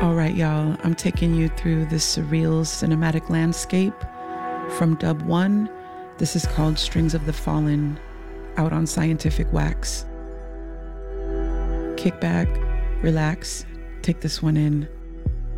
All right, y'all, I'm taking you through this surreal cinematic landscape from Dub 1. This is called Strings of the Fallen, out on Scientific Wax. Kick back, relax, take this one in.